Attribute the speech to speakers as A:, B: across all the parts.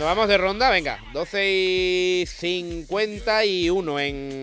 A: Nos vamos de ronda, venga, 12:51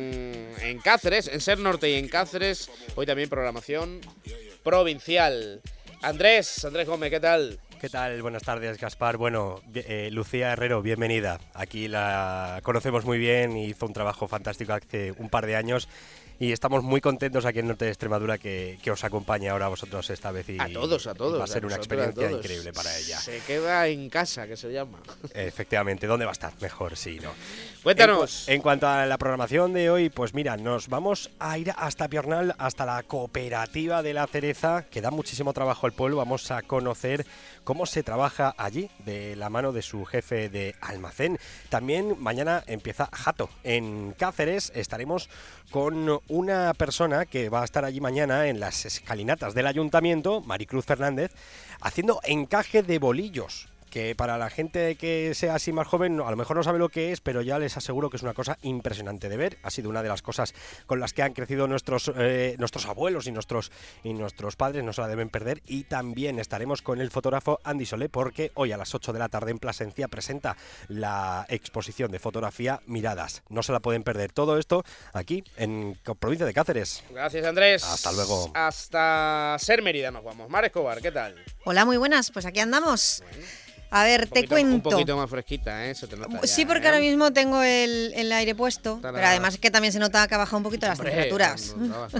A: en Cáceres, en Ser Norte y en Cáceres. Hoy también programación provincial. Andrés Gómez, ¿qué tal?
B: ¿Qué tal? Buenas tardes, Gaspar. Bueno, Lucía Herrero, bienvenida. Aquí la conocemos muy bien, hizo un trabajo fantástico hace un par de años y estamos muy contentos aquí en Norte de Extremadura que os acompañe ahora a vosotros esta vez. Y
A: a todos.
B: Va a ser una experiencia increíble para ella.
A: Se queda en casa, que se llama.
B: Efectivamente, ¿dónde va a estar? Mejor, sí, ¿no?
A: Cuéntanos.
B: En cuanto a la programación de hoy, pues mira, nos vamos a ir hasta Piornal, hasta la cooperativa de la cereza, que da muchísimo trabajo al pueblo. Vamos a conocer cómo se trabaja allí, de la mano de su jefe de almacén. También mañana empieza Jato. En Cáceres estaremos con una persona que va a estar allí mañana en las escalinatas del ayuntamiento, Maricruz Fernández, haciendo encaje de bolillos. Que para la gente que sea así más joven a lo mejor no sabe lo que es, pero ya les aseguro que es una cosa impresionante de ver. Ha sido una de las cosas con las que han crecido nuestros abuelos y nuestros padres, no se la deben perder. Y también estaremos con el fotógrafo Andy Solé, porque hoy a las 8 de la tarde en Plasencia presenta la exposición de fotografía Miradas. No se la pueden perder. Todo esto aquí en provincia de Cáceres.
A: Gracias, Andrés.
B: Hasta luego.
A: Hasta Ser Mérida nos vamos. Mar Escobar, ¿qué tal?
C: Hola, muy buenas. Pues aquí andamos. A ver, te cuento.
A: Un poquito más fresquita, ¿eh? Se te nota
C: sí,
A: ya,
C: porque ahora mismo tengo el aire puesto,
A: pero
C: además es que también se nota que ha bajado un poquito las temperaturas.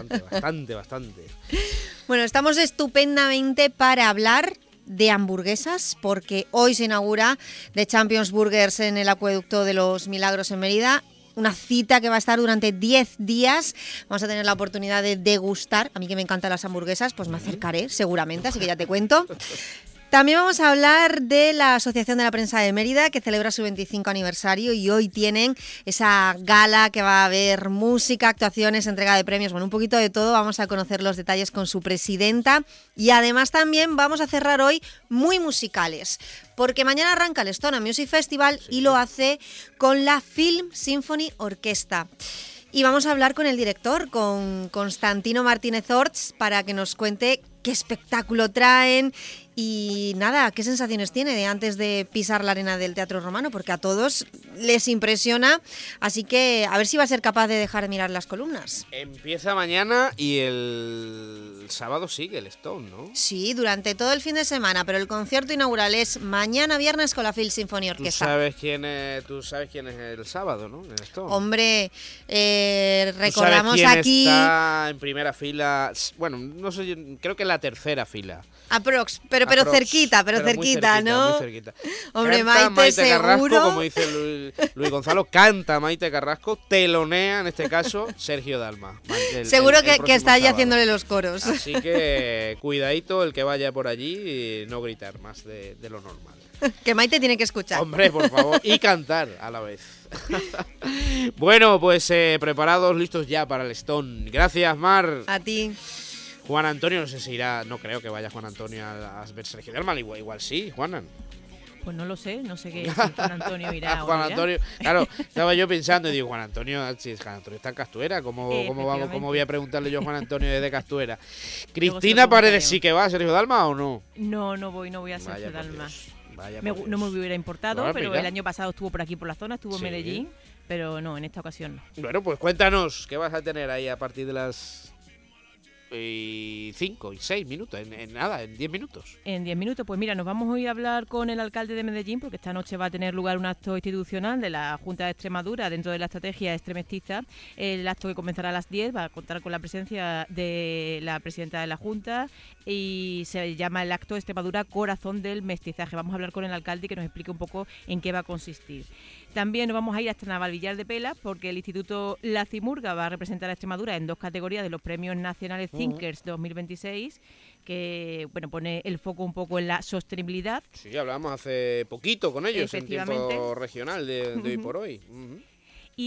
A: Bastante.
C: Bueno, estamos estupendamente para hablar de hamburguesas, porque hoy se inaugura The Champions Burgers en el Acueducto de los Milagros en Mérida. Una cita que va a estar durante 10 días. Vamos a tener la oportunidad de degustar. A mí que me encantan las hamburguesas, pues me acercaré seguramente, así que ya te cuento. También vamos a hablar de la Asociación de la Prensa de Mérida, que celebra su 25 aniversario y hoy tienen esa gala que va a haber música, actuaciones, entrega de premios, bueno, un poquito de todo. Vamos a conocer los detalles con su presidenta y además también vamos a cerrar hoy muy musicales, porque mañana arranca el Estona Music Festival y lo hace con la Film Symphony Orquesta. Y vamos a hablar con el director, con Constantino Martínez Orts, para que nos cuente qué espectáculo traen y nada, qué sensaciones tiene de antes de pisar la arena del Teatro Romano, porque a todos les impresiona, así que a ver si va a ser capaz de dejar de mirar las columnas.
A: Empieza mañana y el sábado sigue el Stone, ¿no?
C: Sí, durante todo el fin de semana, pero el concierto inaugural es mañana viernes con la Film Symphony Orquesta.
A: Tú sabes quién es el sábado, ¿no? El Stone.
C: Hombre, recordamos
A: ¿Tú sabes quién
C: aquí...
A: está en primera fila? Bueno, no sé, creo que en la tercera fila.
C: Aprox, pero cerquita, ¿no?
A: Muy cerquita.
C: Hombre,
A: canta
C: Maite seguro.
A: Carrasco, como dice Luis Gonzalo, canta Maite Carrasco, telonea en este caso Sergio Dalma.
C: Seguro que está allí
A: sábado.
C: haciéndole los coros.
A: Así que cuidadito el que vaya por allí y no gritar más de lo normal.
C: Que Maite tiene que escuchar.
A: Hombre, por favor, y cantar a la vez. Bueno, pues preparados, listos ya para el Stone. Gracias, Mar.
C: A ti.
A: Juan Antonio, no sé si irá, no creo que vaya Juan Antonio a ver Sergio Dalma, igual sí, Juanan.
D: Pues no lo sé, no sé qué si Juan Antonio irá.
A: Juan Antonio, claro, estaba yo pensando y digo, Juan Antonio está en Castuera, ¿cómo voy a preguntarle yo a Juan Antonio desde Castuera? ¿Cristina Paredes sí que va a Sergio Dalma o no?
D: No voy a Sergio Dalma. No me hubiera importado,
A: Bueno,
D: pero
A: mira.
D: El año pasado estuvo por aquí por la zona, estuvo en Medellín, pero no, en esta ocasión no.
A: Bueno, pues cuéntanos, ¿qué vas a tener ahí a partir de las 5 y 6 minutos, en 10 minutos?
D: En 10 minutos, pues mira, nos vamos hoy a hablar con el alcalde de Medellín, porque esta noche va a tener lugar un acto institucional de la Junta de Extremadura dentro de la estrategia extremestiza. El acto que comenzará a las 10 va a contar con la presencia de la presidenta de la Junta y se llama el acto Extremadura Corazón del Mestizaje. Vamos a hablar con el alcalde y que nos explique un poco en qué va a consistir. También nos vamos a ir hasta Navalvillar de Pela, porque el Instituto La Cimurga va a representar a Extremadura en 2 categorías de los Premios Nacionales Thinkers 2026, que bueno, pone el foco un poco en la sostenibilidad.
A: Sí, hablamos hace poquito con ellos en
D: Efectivamente.
A: tiempo regional de hoy por hoy.